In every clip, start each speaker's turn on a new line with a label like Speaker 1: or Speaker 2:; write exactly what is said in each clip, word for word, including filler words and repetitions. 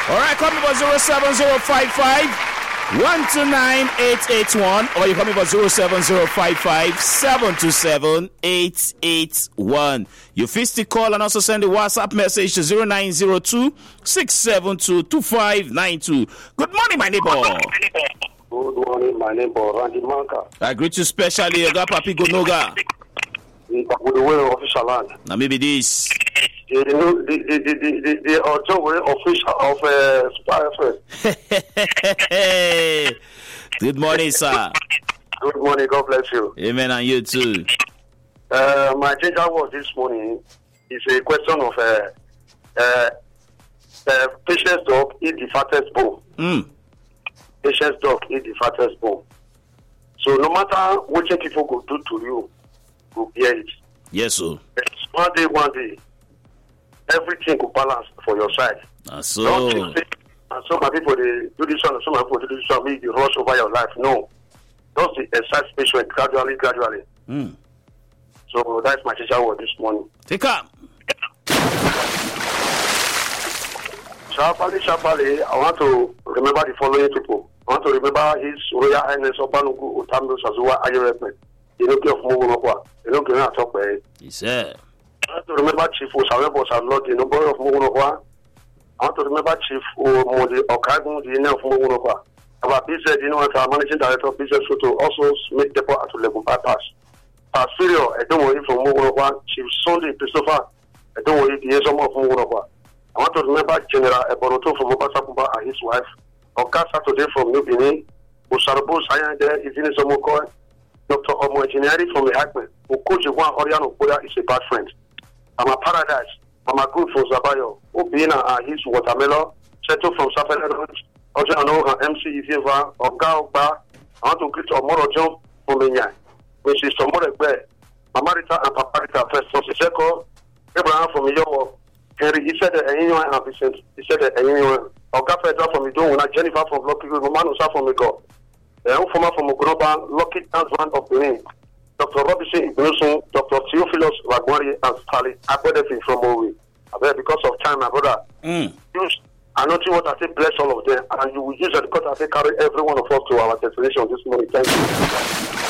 Speaker 1: All right, call me for zero seven zero five five one two nine eight eight one, or you call me for zero seven zero five five seven two seven eight eight one. You still call and also send a WhatsApp message to zero nine zero two six seven two two five nine two. Good morning, my neighbor.
Speaker 2: Good morning, my neighbor, Randy Manka.
Speaker 1: I greet you specially, Oga Papi Gonoga.
Speaker 2: With the way of official land.
Speaker 1: Now maybe this.
Speaker 2: The the the the the the auto way official of uh, Spy.
Speaker 1: Good morning, sir.
Speaker 2: Good morning. God bless you.
Speaker 1: Amen, and you too.
Speaker 2: Uh, my ginger word this morning is a question of uh, uh, uh, patience dog eat the fattest bone.
Speaker 1: Mm.
Speaker 2: Patience dog eat the fattest bone. So no matter what people go do to you, go bear it.
Speaker 1: Yes, sir.
Speaker 2: One day, one day, everything will balance for your side.
Speaker 1: Ah, so.
Speaker 2: Don't you think, and some people they do this one, and some people do this one, maybe you rush over your life. No. Just the exercise patient gradually, gradually.
Speaker 1: Mm.
Speaker 2: So that's my teacher word this morning.
Speaker 1: Take up.
Speaker 2: Sharply, sharply, I want to remember the following people. I want to remember His Royal Highness Obanugu Otamdo Sazuwa Ayerekme. You know, give Mugunokwa. You know, give me a talk by it.
Speaker 1: He said.
Speaker 2: I want to remember Chief Osawebo Salot, the number of Mugunokwa. I want to remember Chief Omodi Okagun, the name of Mugunokwa. Our business, you know, our managing director of business photo also make depot at level bypass. Pasfirio, I don't worry from Mugunokwa. Chief Sunday Christopher, I don't worry the Yesom of Mugunokwa. I want to remember General Eboroto from Obasakumba and his wife. Oka Saturday from New Benin. Usarbo Sayande is in Somoko. Doctor Omo Engineering from the Hackman. Ukojiwan Oriano Boya is a bad friend. I'm a paradise. I'm a good for Zabayo. Obina and his watermelon. Settle from Safari Road. Ojano and M C Iziva. Oga Oba. I want to greet Omoro John from Minya. Which is Tomore Bear. Mamarita and Paparita first. So Siseko. Abraham from Yowo. Henry, he said that anyone and Vincent. He said that anyone. Oga Fedra from Idon. Jennifer from Lucky. Romanusa from Migo. The former from Mugroba, Lockheed Answan of Benin, Doctor Robinson Ignuson, Doctor Theophilus Wagwari, and Stanley Akwedefi from Owe. Because of time, my brother,
Speaker 1: Mm.
Speaker 2: use I know what I say, bless all of them, and you will use it because I say carry every one of us to our destination this morning. Thank you.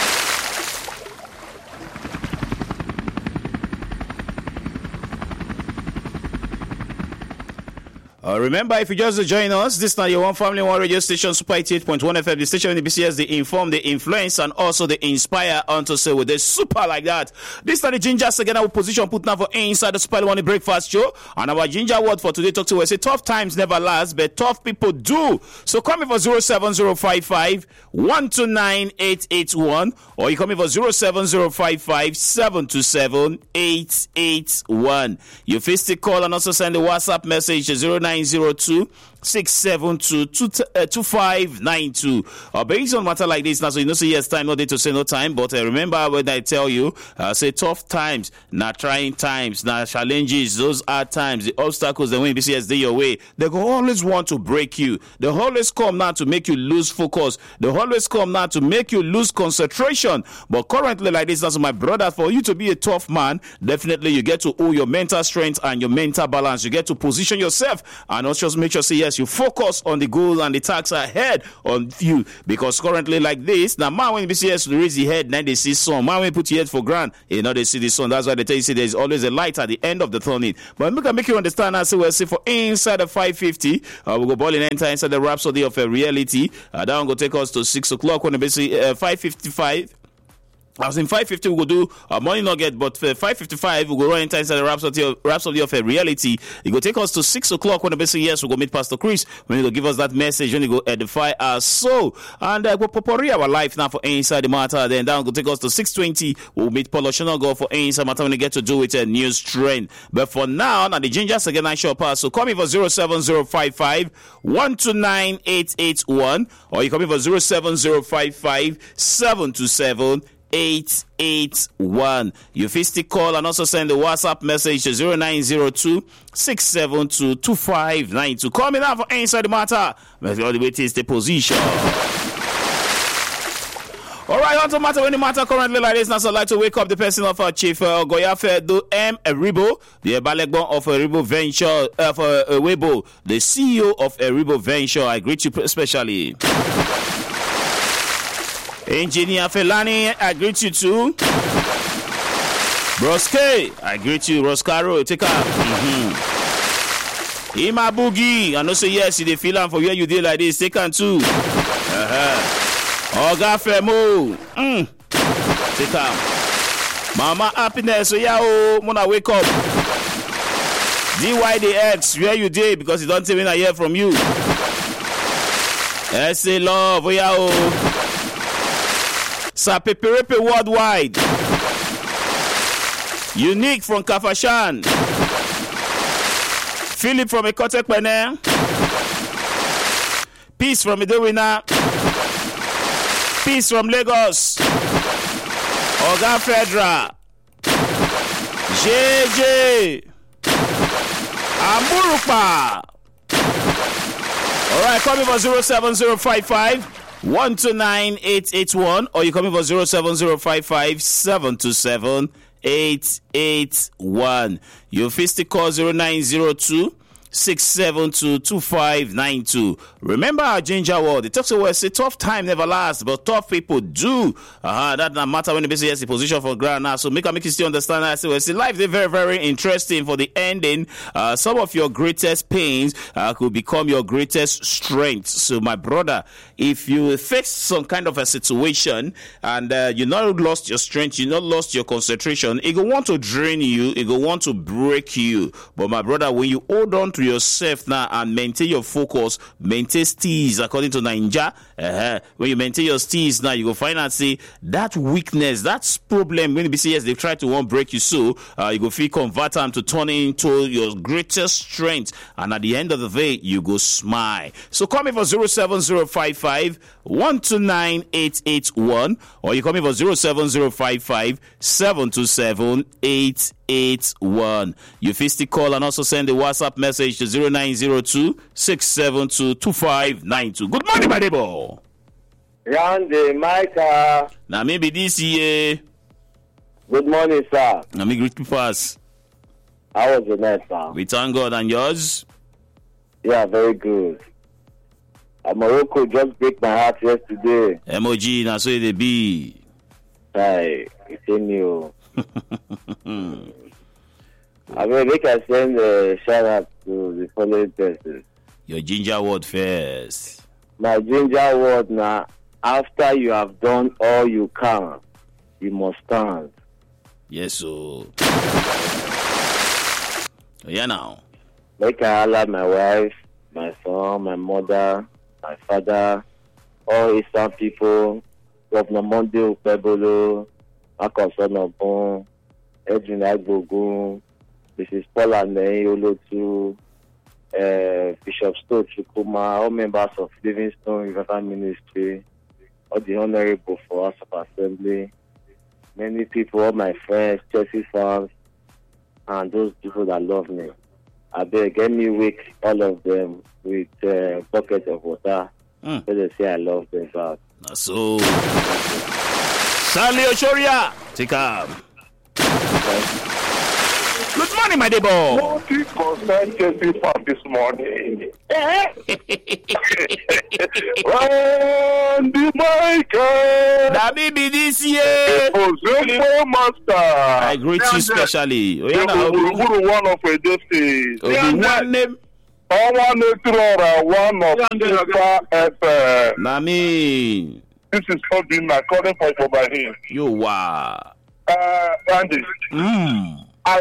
Speaker 1: Uh, remember, if you just join us, this is not your one family, one radio station, Super eighty-eight point one F M, the station in the B C S, they inform, they influence, and also they inspire unto say with the super like that. This is not the ginger second our position put now for inside the Super One Breakfast Show. And our ginger word for today talk to us say tough times never last, but tough people do. So call me for zero seven zero five five one two nine eight eight one, or you call me for zero seven zero five five seven two seven eight eight one. You face the call and also send the WhatsApp message to zero nine zero two six seven two two five nine two. Uh, based on matter like this now, so you know, say yes, time, not day to say no time. But uh, remember when I tell you, uh, say tough times, not trying times, not challenges, those are times, the obstacles, the way B C S day your way, they go always want to break you. They always come now to make you lose focus. They always come now to make you lose concentration. But currently like this, that's my brother, for you to be a tough man, definitely you get to owe your mental strength and your mental balance. You get to position yourself and also make sure, say yes, you focus on the goal and the tasks ahead on you, because currently like this now, man, when B C S raise the head, now they see sun. Man, when you put your head for ground, you know they see the sun. That's why they tell you, see, there's always a light at the end of the tunnel. But we can make you understand. I say, well, say for inside the five fifty, uh, we go ball in enter inside the Rhapsody of a Reality. Uh, that one go take us to six o'clock when they basically uh, five fifty-five. I was in five fifty, we go do a morning nugget, but for five fifty-five, we go run inside the Rhapsody of, Rhapsody of a Reality. It go take us to six o'clock when the basic yes, we go meet Pastor Chris. When he go give us that message, when he go edify our soul. And uh, we'll potpourri our life now for Inside the Matter. Then that will take us to six twenty. We'll meet Paulo Shonogo for Inside Matter when we get to do with a news trend. But for now, now the Gingers again, I shall pass. So call me for zero seven zero five five one two nine eight eight one, or you call me for zero seven zero five five seven two seven eight eight one. You still call and also send the WhatsApp message to zero nine zero two six seven two two five nine two. Call me now for Inside the Matter. But all the way is the position. All right, on to matter when the matter currently like this. Now, so I'd like to wake up the person of our Chief uh, Goyafe Do M. Eribo, the Balegbon of Eribo Venture, uh, for uh, Weibo, the C E O of Eribo Venture. I greet you especially. Engineer Felani, I greet you too. Broske, I greet you. Roscaro, take up. Mm-hmm. Ima Boogie, I know say yes, you dey feel am for where you did like this. Take on too. Uh-huh. Oga Femo, mm. Take am. Mama Happiness, so yeah, oh, wanna wake up. D Y D X, where you did because you don't even hear from you. S A Love, oh yeah, oh. Sapeperepe Worldwide. Unique from Kafashan. Philip from Ekotek Pene. Peace from Idowina. Peace from Lagos. Oga Fedra. J J. Amburupa. Alright, call me for zero seven zero five five one two nine eight eight one or you call me for zero seven zero five five seven two seven eight eight one. You fisty call zero nine zero two six seven two two five nine two. Remember our Ginger World. It talks about say tough time never lasts, but tough people do. Uh-huh. That no matter when the basically has the position for ground now. So make make you still understand that. I say well, see life is very, very interesting for the ending. Uh, some of your greatest pains uh, could become your greatest strength. So my brother, if you face some kind of a situation and uh, you not lost your strength, you not lost your concentration, it will want to drain you, it will want to break you. But my brother, when you hold on to yourself now and maintain your focus, maintain steez according to Ninja. Uh-huh. When you maintain your steez now, you go find out say that weakness, that's problem. When you say yes, they try to want break you, so uh, you go feel convert them to turn into your greatest strength, and at the end of the day, you go smile. So call me for zero seven zero five five one two nine eight eight one or you call me for zero seven zero five five seven two seven eight eight one. You fisty call and also send a WhatsApp message to zero nine zero two six seven two two five nine two. Good morning, my neighbor.
Speaker 3: Randy, Micah.
Speaker 1: Now maybe this year.
Speaker 3: Good morning, sir.
Speaker 1: Now me greet people first.
Speaker 3: How was your night, sir?
Speaker 1: We thank God, and yours?
Speaker 3: Yeah, very good. Uh, Morocco just break my heart yesterday.
Speaker 1: M O G, now so it be.
Speaker 3: Hi, it's in you. I mean, we can send a shout out to the following person.
Speaker 1: Your Ginger Word first.
Speaker 3: My Ginger Word now, after you have done all you can, you must stand.
Speaker 1: Yes, so. Yeah, now.
Speaker 3: Make I allow my wife, my son, my mother, my father, all Eastern people, Governor Monday Upebolo, Marcus Onobon, Edwin Agbogun, Missus Paula Ney Olotu, uh, Bishop Stowe Chukuma, all members of Livingstone Revival Ministry, all the honorable for House of Assembly, many people, all my friends, Chelsea fans, and those people that love me. I beg, get me wake all of them with a uh, bucket of water. Mm. So they say I love them back.
Speaker 1: So, Sally Oshoria, take up. Good morning, my neighbor.
Speaker 2: Nothing concerned Chelsea fan this morning. Randy Michael.
Speaker 1: That baby this year.
Speaker 2: Ozempo Master.
Speaker 1: I greet you specially.
Speaker 2: Oh, yeah, one of a justice.
Speaker 1: One name.
Speaker 2: One one of Super F M.
Speaker 1: Nami.
Speaker 2: This is something I calling for for by him.
Speaker 1: You wow.
Speaker 2: Uh, Randy.
Speaker 1: Hmm.
Speaker 2: I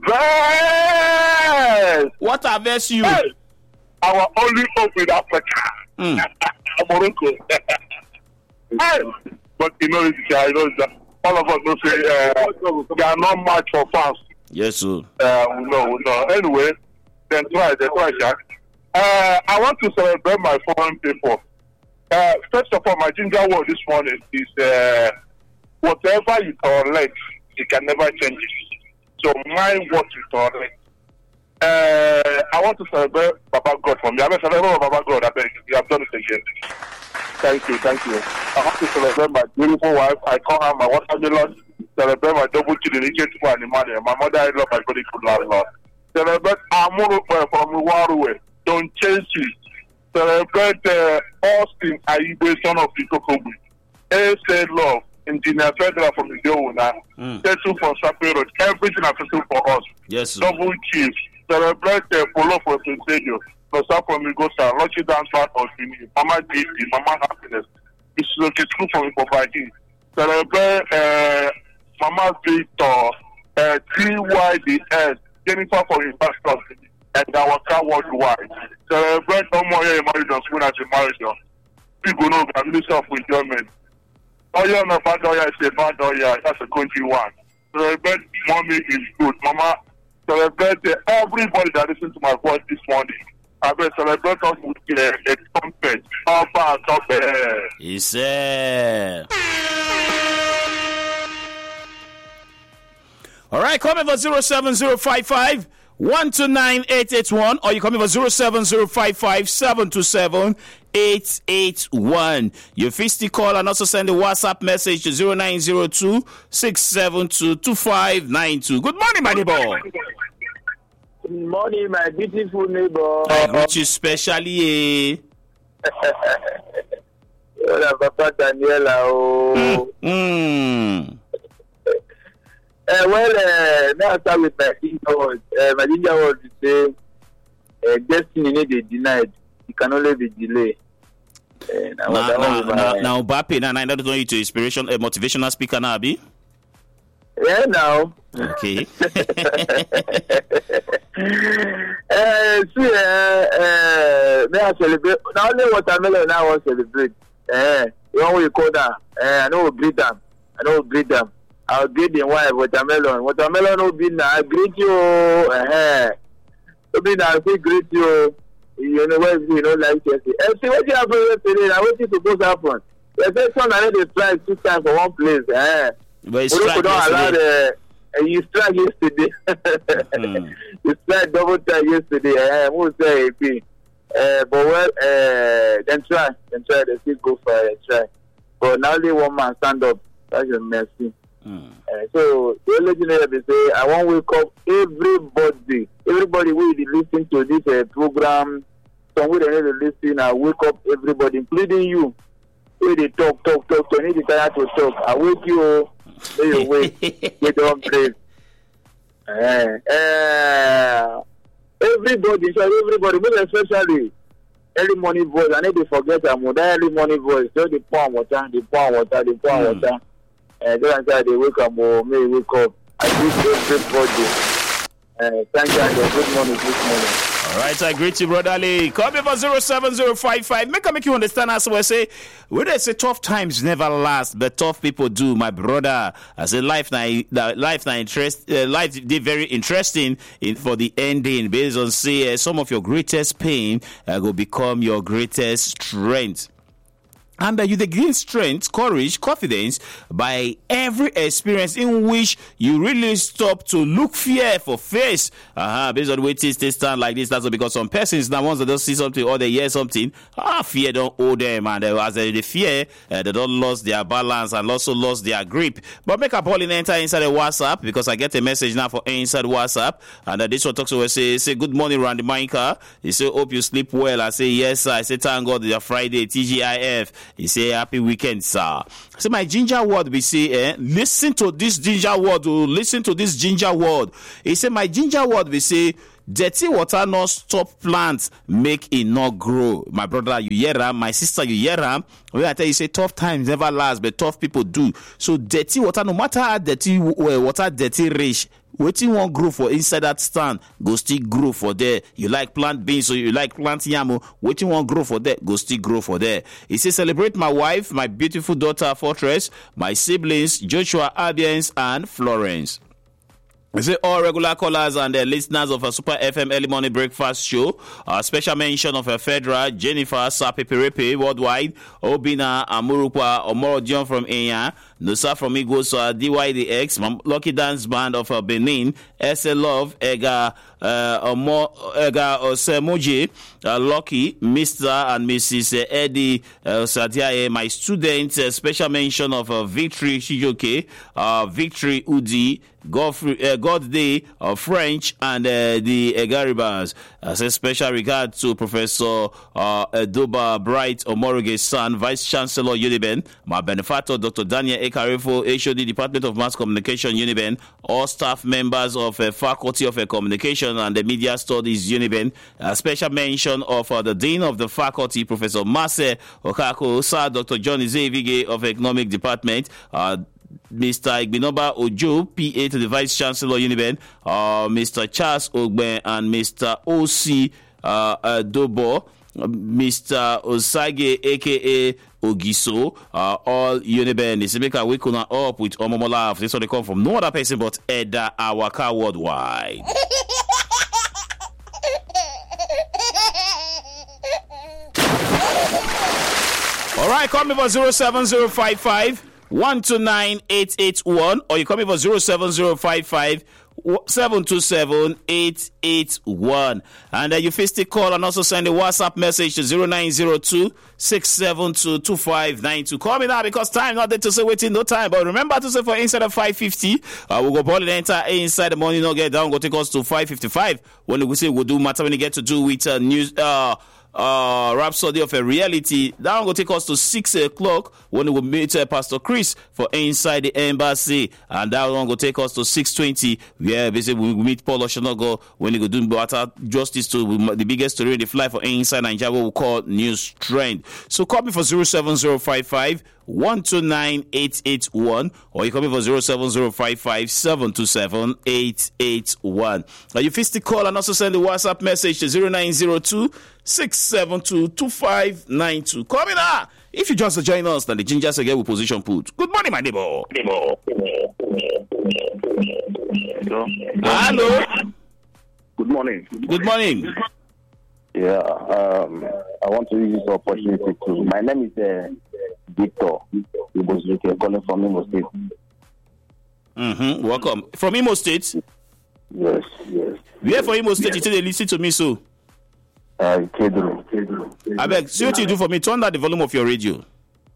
Speaker 2: desire.
Speaker 1: What averts you?
Speaker 2: Hey, our only hope in Africa.
Speaker 1: Mm.
Speaker 2: Morocco. Hey, but you know, it's, uh, you know it's, uh, all of us will say uh, they are not much for fans.
Speaker 1: Yes, sir.
Speaker 2: Uh, no, no. Anyway, then try, then try, Jack. Uh, I want to celebrate my foreign people. Uh, first of all, my ginger word this morning is uh, whatever you tolerate, you can never change it. So mind what you tolerate. Uh, I want to celebrate Papa
Speaker 4: Baba God for me. I mean, celebrate Baba God. I beg you. You have done it again. Thank you, thank you. I have to celebrate my beautiful wife. I call her my watermelon. Celebrate my double children, and the mother. My mother, I love my body good landlord. Celebrate Amuru from Ruarue. Don't change it. Celebrate uh, Austin Aibe, son of the Kokobu. A said love. Engineer Federal from the Deona. Settle for Sapi Road. Everything I settle for us.
Speaker 1: Yes.
Speaker 4: Double chief. Celebrate uh, Polo for Sensadio. Rosa from Migosa. Lucky Dance Part of Fini. Mama Daisy. Mama Happiness. It's okay true for me for Viking. Celebrate uh, Mama Victor. Uh, T Y D S. Jennifer for Investors. And our car worldwide. Celebrate no more here in marriage and school as a marriage. People know the Minister of Enjoyment. Oh, yeah, no, bad oya is a bad oya. That's a country one. Celebrate mommy is good. Mama, celebrate uh, everybody that listens to my voice this morning. I will celebrate us with uh, a trumpet. How far, top there?
Speaker 1: He said. All right, call me for zero seven zero five five one two nine eight eight one, or you call me for zero seven zero five five seven two seven eight eight one. You fisty call and also send a WhatsApp message to zero nine zero two six seven two two five nine two. Good morning, my neighbor.
Speaker 5: Good morning, my beautiful neighbor.
Speaker 1: I greet you specially.
Speaker 5: Hola, Papa Daniela. Oh.
Speaker 1: Mm.
Speaker 5: Uh, well, uh, now I start with my ginger word. Uh, my ginger word is say, uh, destiny need be denied. It can only be delayed. Uh, now,
Speaker 1: now, now,
Speaker 5: now,
Speaker 1: now, now, Bape, now, I don't know you to inspiration, a motivational speaker now, Abi.
Speaker 5: Yeah, now.
Speaker 1: Okay.
Speaker 5: uh, see, uh, uh, may I celebrate? Not only watermelon, now I want to celebrate. Uh, you know what you call that? Uh, I know we'll greet them. I know we'll greet them. I'll greet the wife, watermelon. Watermelon will be now. I greet you. Uh, will be now. I say greet you. You know what you know, like you say. And see what you happen yesterday. Now what is supposed to happen? They say son, I need to strike two times for one place. Uh,
Speaker 1: but you strike
Speaker 5: yesterday. Uh, you strike yesterday. mm. You strike double time yesterday. Uh, who say it? Uh, but well, uh, then try. Then try. They still go for it. Try. But now only one man stand up. That's your mercy. Mm. Uh, so the only thing that they say, I want to wake up everybody, everybody will be listening to this uh, program. Some will need to listen. I wake up everybody, including you. When they talk, talk, talk, so I need to try to talk. I wake you, may you wake, get on place. Uh, uh, everybody, so everybody, but especially early morning voice. I need to forget that early morning voice. So they pour water, they pour water, they pour mm. water. Uh, then I they wake up or may wake up. I greet everybody. Uh, thank you and good morning this morning.
Speaker 1: All right, I greet you, brother Lee. Call me for zero seven zero five five. Make I make you understand as well. Say, when they say tough times never last, but tough people do, my brother. I say life now, life now interest, uh, life they very interesting in for the ending based on say uh, some of your greatest pain uh, will become your greatest strength. And uh, you gain strength, courage, confidence by every experience in which you really stop to look fear for face. Uh-huh. Based on waiting they stand like this, that's because some persons now once they don't see something or they hear something, ah, fear don't owe them, and uh, as they, they fear, uh, they don't lose their balance and also lost their grip. But make a call in enter inside the WhatsApp because I get a message now for inside WhatsApp, and uh, this one talks to say, say good morning, Randy Minka. He say hope you sleep well. I say yes, sir. I say thank God it's Friday, T G I F. He say happy weekend, sir. So my ginger word we say, eh, listen to this ginger word. Oh, listen to this ginger word. He say my ginger word we say, dirty water not stop plants, make it not grow. My brother, you hear him. My sister, you hear him. When I tell you, say tough times never last, but tough people do. So dirty water, no matter how dirty water, dirty rich, wetin wan grow for inside that stand go still grow for there. You like plant beans, so you like plant yam, wetin wan grow for there go still grow for there. He say celebrate my wife, my beautiful daughter Fortress, my siblings Joshua, Abiens, and Florence. We say all regular callers and the listeners of a Super F M Early Morning Breakfast Show. A special mention of a Fedra, Jennifer Sapeperepe worldwide, Obina Amurukwa Omoro John from Enya, Nusa from Igos, uh, D Y D X, Lucky Dance Band of uh, Benin, S A Love, Ega, uh, Omo, Ega Osemoji, uh, Lucky, Mister and Missus Eddie uh, Sadiaye, my students, uh, special mention of uh, Victory Shijoke, uh, Victory Udi, Godfrey, uh, God Day of French, and uh, the Egaribans. As a special regard to Professor uh, Edoba Bright Omoroge's son, Vice Chancellor Uniben, my benefactor Doctor Daniel Ekarefo, H O D Department of Mass Communication Uniben, all staff members of uh, Faculty of uh, Communication and the Media Studies Uniben. A special mention of uh, the Dean of the Faculty, Professor Mase Okako, Sir Doctor John Izevige of Economic Department, uh, Mister Igbinoba Ojo, P A to the Vice Chancellor Uniben, uh, Mister Charles Ogben, and Mister O C uh, uh, Dobo, Mister Osage, aka Ogiso, uh, all Uniben. This make a week up with Omomola. This one they come from no other person but Eda Awaka Worldwide. All right, call me for zero seven zero five five. one two nine eight eight one, or you call me for zero seven zero five five seven two seven eight eight one. And uh, you face the call and also send a WhatsApp message to zero nine zero two six seven two two five nine two. Call me now because time not there to say waiting no time. But remember to say for inside of five fifty, uh, we'll go ball and enter inside the morning, not get down, go take us to five fifty-five. When we say we'll do matter when you get to do with uh, news. Uh, Uh, Rhapsody of a Reality. That one will take us to six o'clock when we will meet uh, Pastor Chris for Inside the Embassy, and that one will take us to six twenty. Yeah, basically we will meet Paul Oshinogo when he will do better justice to the biggest story in the fly for Inside Nigeria, what we call News Trend. So call me for zero seven zero five five one two nine eight eight one, or you call me for zero seven zero five five seven two seven eight eight one. Now you fist the call and also send the WhatsApp message to zero nine zero two six seven two two five nine two. Call me now. If you just join us, then the Gingers again will position put. Good morning, my neighbor.
Speaker 6: Hello.
Speaker 1: Hello.
Speaker 6: Good morning.
Speaker 1: Good morning.
Speaker 6: Yeah, um, I want to use this opportunity to. My name is uh, Victor. He was calling from Imo State.
Speaker 1: Mm-hmm. Welcome. From Imo State?
Speaker 6: Yes, yes.
Speaker 1: Where for Imo State? Yes. You say they listen to me, so?
Speaker 6: Uh, Kedro. Kedro.
Speaker 1: I beg, see what you do for me. Turn down the volume of your radio.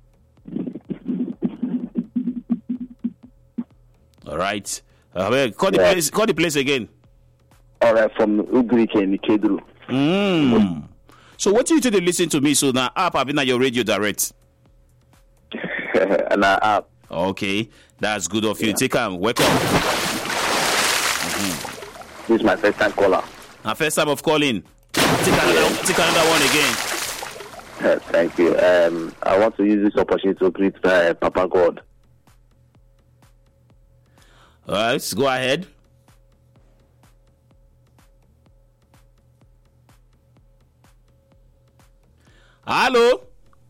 Speaker 1: All right. I beg, call the yeah. place. Call the place again.
Speaker 6: All right, from Ugrike in Kedro.
Speaker 1: Mm. So what do you do to listen to me? So now app I've been at your radio direct.
Speaker 6: And I app.
Speaker 1: Okay, that's good of you. Yeah. Take care. Welcome. Mm-hmm.
Speaker 6: This is my first time caller.
Speaker 1: My first time of calling. Take another, yeah. take another one again.
Speaker 6: Uh, thank you. Um, I want to use this opportunity to greet uh, Papa God.
Speaker 1: All right, let's go ahead. Hello.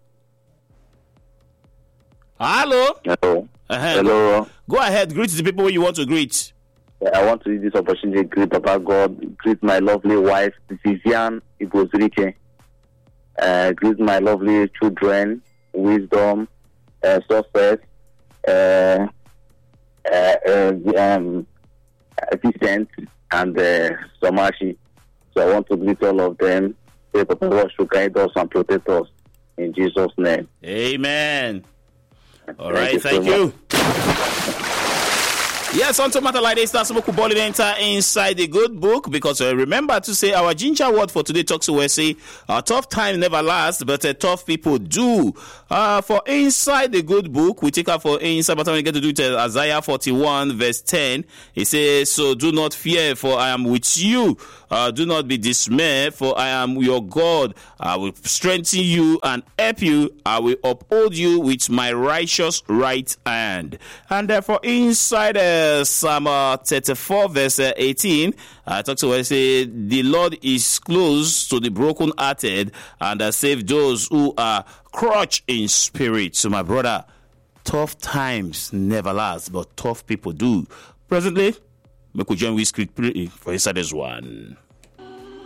Speaker 1: Hello.
Speaker 6: Hello.
Speaker 1: Uh-huh.
Speaker 6: Hello.
Speaker 1: Go ahead. Greet the people you want to greet.
Speaker 6: I want to use this opportunity to greet Papa God, greet my lovely wife, Vivian Ibozrike, uh, greet my lovely children, Wisdom, uh, Success, uh, uh, uh, um, Vicent, and uh, Somashi. So I want to greet all of them. Pray Papa God should guide us and protect us. In Jesus' name.
Speaker 1: Amen. All
Speaker 6: thank
Speaker 1: right,
Speaker 6: you
Speaker 1: thank
Speaker 6: so
Speaker 1: you. Yes, on to matter like this, that's Moku Ball enter inside the good book, because uh, remember to say our ginger word for today talks to us say uh, tough time never lasts, but uh, tough people do. Uh, for inside the good book, we take out for inside, but we get to do it uh, Isaiah forty-one verse ten. It says, so do not fear, for I am with you. Uh, do not be dismayed, for I am your God. I will strengthen you and help you. I will uphold you with my righteous right hand. And therefore, inside uh, Psalm uh, thirty-four, verse uh, eighteen, I uh, talk to us, say, the Lord is close to the brokenhearted and uh, save those who are crushed in spirit. So, my brother, tough times never last, but tough people do. Presently, we could join with script for inside this one.